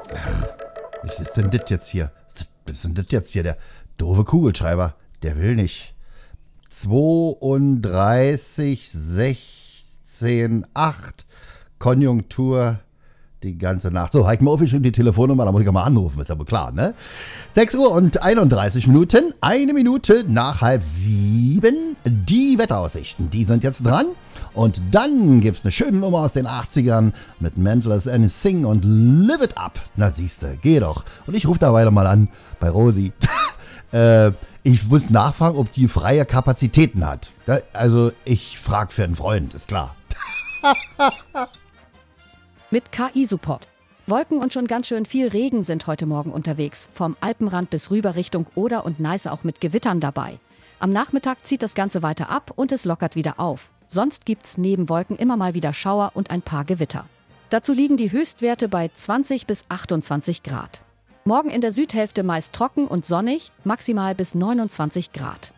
Was ist denn das jetzt hier? Was ist denn das jetzt hier? Der doofe Kugelschreiber. Der will nicht. 32, 16, 8. Konjunktur die ganze Nacht. So, habe ich mir aufgeschrieben, die Telefonnummer, da muss ich auch mal anrufen, ist ja wohl klar, ne? 6 Uhr und 31 Minuten, 1 Minute nach 6:30. Die Wetteraussichten, die sind jetzt dran. Und dann gibt's eine schöne Nummer aus den 80ern mit Mentalist Anything und Live It Up. Na siehste, geh doch. Und ich rufe da weiter mal an bei Rosi. Ich muss nachfragen, ob die freie Kapazitäten hat. Ja, also ich frage für einen Freund, ist klar. Mit KI-Support. Wolken und schon ganz schön viel Regen sind heute Morgen unterwegs. Vom Alpenrand bis rüber Richtung Oder und Neiße auch mit Gewittern dabei. Am Nachmittag zieht das Ganze weiter ab und es lockert wieder auf. Sonst gibt's neben Wolken immer mal wieder Schauer und ein paar Gewitter. Dazu liegen die Höchstwerte bei 20 bis 28 Grad. Morgen in der Südhälfte meist trocken und sonnig, maximal bis 29 Grad.